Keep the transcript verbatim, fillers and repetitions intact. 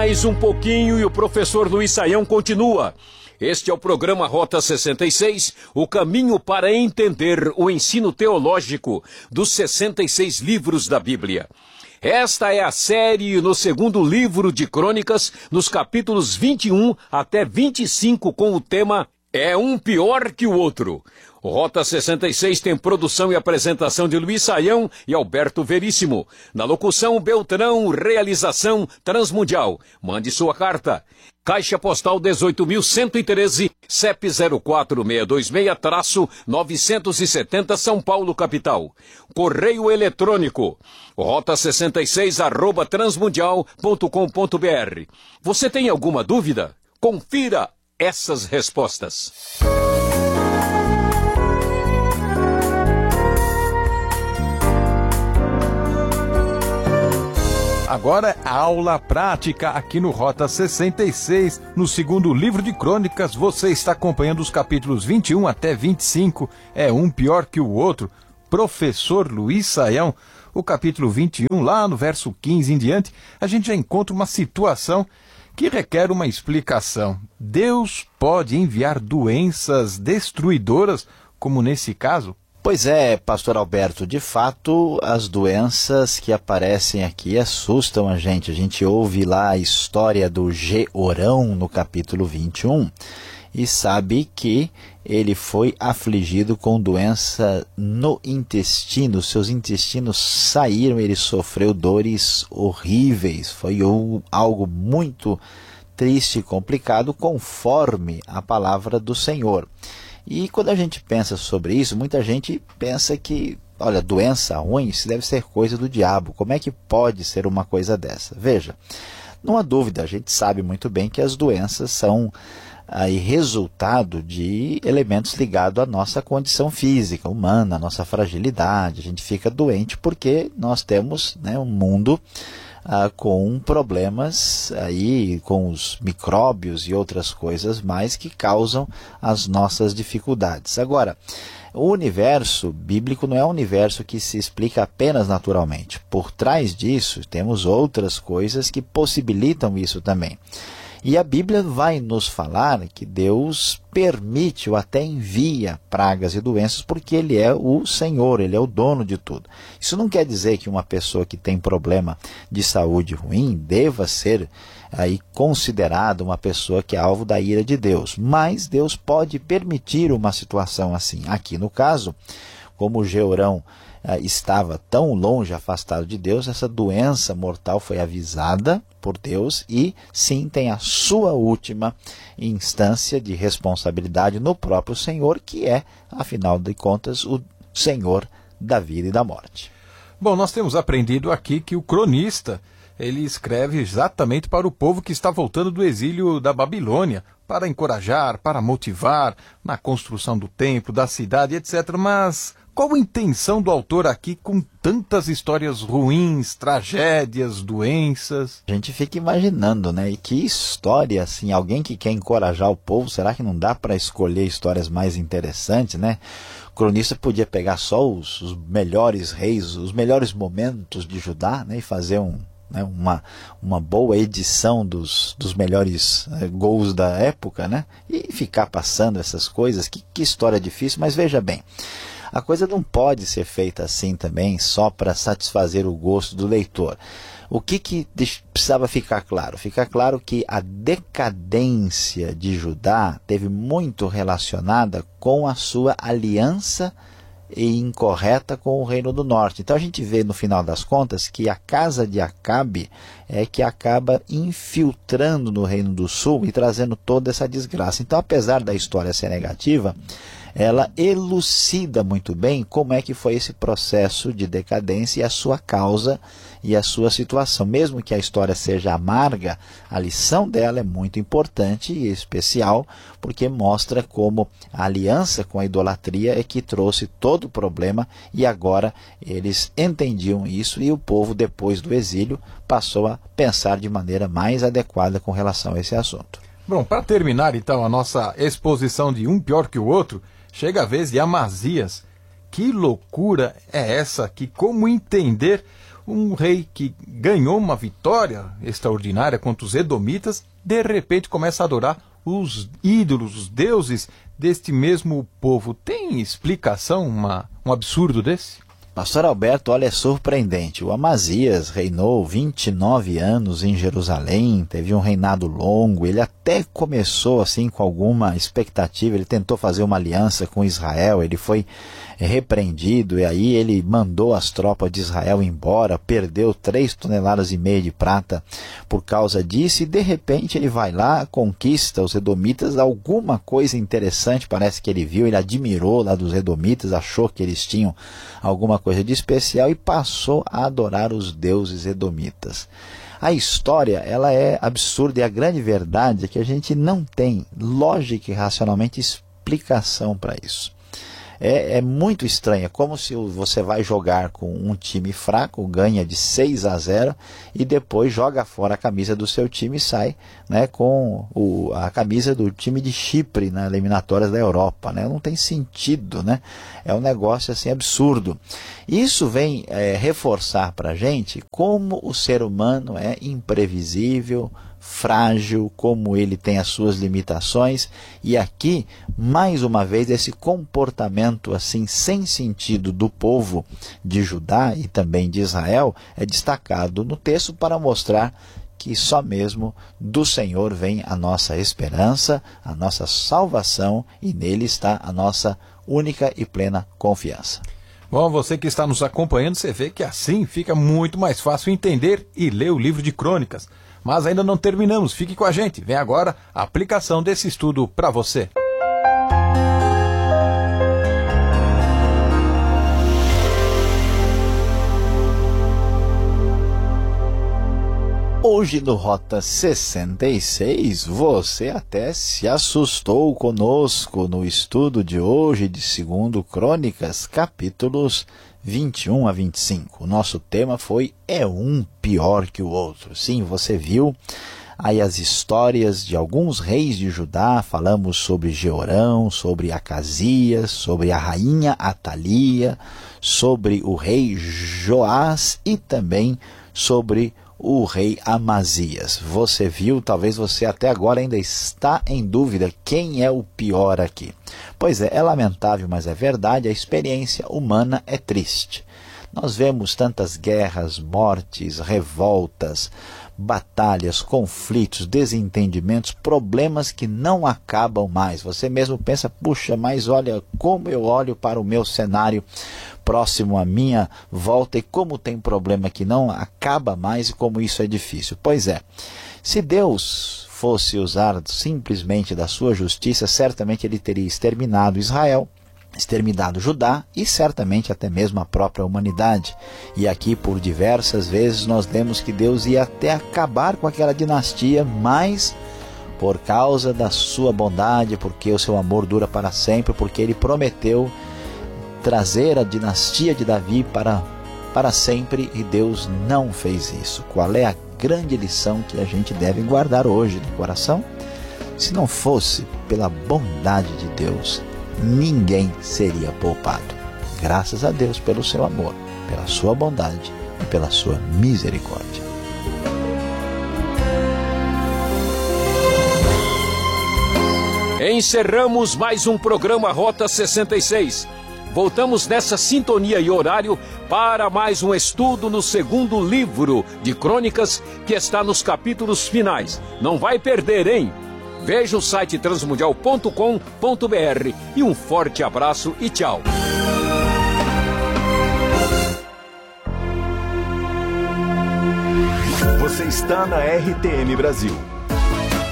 Mais um pouquinho e o professor Luiz Saião continua. Este é o programa Rota sessenta e seis, o caminho para entender o ensino teológico dos sessenta e seis livros da Bíblia. Esta é a série no segundo livro de Crônicas, nos capítulos vinte e um até vinte e cinco, com o tema É um pior que o outro. O Rota sessenta e seis tem produção e apresentação de Luiz Saião e Alberto Veríssimo. Na locução, Beltrão, realização Transmundial. Mande sua carta. Caixa Postal dezoito mil cento e treze, C E P zero quatro seis dois seis, novecentos e setenta, São Paulo, capital. Correio eletrônico, rota sessenta e seis, arroba transmundial ponto com ponto br. Você tem alguma dúvida? Confira essas respostas. Agora a aula prática aqui no Rota sessenta e seis, no segundo livro de Crônicas. Você está acompanhando os capítulos vinte e um até vinte e cinco, é um pior que o outro. Professor Luiz Saião, o capítulo vinte e um, lá no verso quinze em diante, a gente já encontra uma situação que requer uma explicação. Deus pode enviar doenças destruidoras, como nesse caso? Pois é, pastor Alberto, de fato, as doenças que aparecem aqui assustam a gente. A gente ouve lá a história do Georão no capítulo vinte e um e sabe que ele foi afligido com doença no intestino. Seus intestinos saíram, ele sofreu dores horríveis. Foi algo muito triste e complicado, conforme a palavra do Senhor. E quando a gente pensa sobre isso, muita gente pensa que, olha, doença ruim, isso deve ser coisa do diabo. Como é que pode ser uma coisa dessa? Veja, não há dúvida, a gente sabe muito bem que as doenças são aí resultado de elementos ligados à nossa condição física, humana, à nossa fragilidade. A gente fica doente porque nós temos, né, um mundo Ah, com problemas aí, com os micróbios e outras coisas mais que causam as nossas dificuldades. Agora, o universo bíblico não é um universo que se explica apenas naturalmente. Por trás disso, temos outras coisas que possibilitam isso também. E a Bíblia vai nos falar que Deus permite ou até envia pragas e doenças porque Ele é o Senhor, Ele é o dono de tudo. Isso não quer dizer que uma pessoa que tem problema de saúde ruim deva ser aí considerada uma pessoa que é alvo da ira de Deus. Mas Deus pode permitir uma situação assim. Aqui no caso, como o Georão ah, estava tão longe, afastado de Deus, essa doença mortal foi avisada por Deus e sim tem a sua última instância de responsabilidade no próprio Senhor, que é, afinal de contas, o Senhor da vida e da morte. Bom, nós temos aprendido aqui que o cronista, ele escreve exatamente para o povo que está voltando do exílio da Babilônia, para encorajar, para motivar na construção do templo, da cidade, etcétera. Mas qual a intenção do autor aqui com tantas histórias ruins, tragédias, doenças? A gente fica imaginando, né? E que história, assim, alguém que quer encorajar o povo, será que não dá para escolher histórias mais interessantes, né? O cronista podia pegar só os, os melhores reis, os melhores momentos de Judá, né? E fazer um, né? uma, uma boa edição dos, dos melhores eh, gols da época, né? E ficar passando essas coisas. Que, que história difícil, mas veja bem. A coisa não pode ser feita assim também, só para satisfazer o gosto do leitor. O que, que precisava ficar claro? Fica claro que a decadência de Judá teve muito relacionada com a sua aliança incorreta com o Reino do Norte. Então a gente vê no final das contas que a casa de Acabe é que acaba infiltrando no Reino do Sul e trazendo toda essa desgraça. Então, apesar da história ser negativa, ela elucida muito bem como é que foi esse processo de decadência e a sua causa e a sua situação. Mesmo que a história seja amarga, a lição dela é muito importante e especial, porque mostra como a aliança com a idolatria é que trouxe todo o problema e agora eles entendiam isso e o povo, depois do exílio, passou a pensar de maneira mais adequada com relação a esse assunto. Bom, para terminar então a nossa exposição de um pior que o outro, chega a vez de Amazias. Que loucura é essa? Que como entender um rei que ganhou uma vitória extraordinária contra os edomitas, de repente começa a adorar os ídolos, os deuses deste mesmo povo. Tem explicação uma, um absurdo desse? Pastor Alberto, olha, é surpreendente. O Amazias reinou vinte e nove anos em Jerusalém, teve um reinado longo, ele até começou assim com alguma expectativa, ele tentou fazer uma aliança com Israel, ele foi repreendido e aí ele mandou as tropas de Israel embora, perdeu três toneladas e meia de prata por causa disso e de repente ele vai lá, conquista os edomitas, alguma coisa interessante parece que ele viu, ele admirou lá dos edomitas, achou que eles tinham alguma coisa de especial e passou a adorar os deuses edomitas. A história, ela é absurda e a grande verdade é que a gente não tem lógica e racionalmente explicação para isso. É, é muito estranho, é como se você vai jogar com um time fraco, ganha de seis a zero e depois joga fora a camisa do seu time e sai, né, com o, a camisa do time de Chipre nas eliminatórias da Europa, né? Não tem sentido, né? É um negócio assim absurdo. Isso vem é, reforçar para a gente como o ser humano é imprevisível, frágil, como ele tem as suas limitações, e aqui, mais uma vez, esse comportamento assim sem sentido do povo de Judá e também de Israel é destacado no texto para mostrar que só mesmo do Senhor vem a nossa esperança, a nossa salvação, e nele está a nossa única e plena confiança. Bom, você que está nos acompanhando, você vê que assim fica muito mais fácil entender e ler o livro de Crônicas. Mas ainda não terminamos, fique com a gente. Vem agora a aplicação desse estudo para você. Hoje no Rota sessenta e seis, você até se assustou conosco no estudo de hoje de segundo Crônicas, capítulos vinte e um a vinte e cinco. O nosso tema foi É um pior que o outro. Sim, você viu aí as histórias de alguns reis de Judá, falamos sobre Jeorão, sobre Acasias, sobre a rainha Atalia, sobre o rei Joás e também sobre o rei Amazias. Você viu, talvez você até agora ainda está em dúvida quem é o pior aqui. Pois é, é lamentável, mas é verdade, a experiência humana é triste. Nós vemos tantas guerras, mortes, revoltas, batalhas, conflitos, desentendimentos, problemas que não acabam mais. Você mesmo pensa, puxa, mas olha como eu olho para o meu cenário próximo à minha volta e como tem problema que não acaba mais e como isso é difícil. Pois é, se Deus fosse usar simplesmente da sua justiça, certamente ele teria exterminado Israel, exterminado Judá e certamente até mesmo a própria humanidade. E aqui por diversas vezes nós lemos que Deus ia até acabar com aquela dinastia, mas por causa da sua bondade, porque o seu amor dura para sempre, porque ele prometeu trazer a dinastia de Davi para, para sempre, e Deus não fez isso. Qual é a grande lição que a gente deve guardar hoje no coração? Se não fosse pela bondade de Deus, ninguém seria poupado. Graças a Deus pelo seu amor, pela sua bondade e pela sua misericórdia. Encerramos mais um programa Rota sessenta e seis. Voltamos nessa sintonia e horário para mais um estudo no segundo livro de Crônicas, que está nos capítulos finais. Não vai perder, hein? Veja o site transmundial ponto com ponto br e um forte abraço e tchau. Você está na R T M Brasil.